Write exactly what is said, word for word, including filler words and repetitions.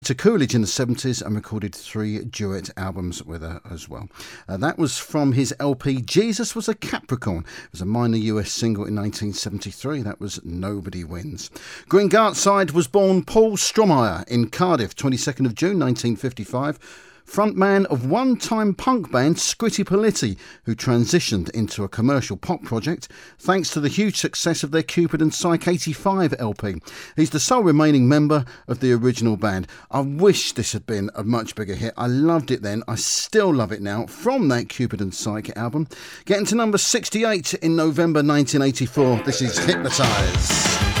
to Coolidge in the seventies and recorded three duet albums with her as well. Uh, that was from his L P Jesus Was a Capricorn. It was a minor U S single in nineteen seventy-three. That was Nobody Wins. Green Gartside was born Paul Strohmeyer in Cardiff, twenty-second of June nineteen fifty-five. Frontman of one-time punk band Scritti Politti, who transitioned into a commercial pop project thanks to the huge success of their Cupid and Psyche eighty-five L P. He's the sole remaining member of the original band. I wish this had been a much bigger hit. I loved it then. I still love it now. From that Cupid and Psyche album. Getting to number sixty-eight in November nineteen eighty-four. This is Hypnotise.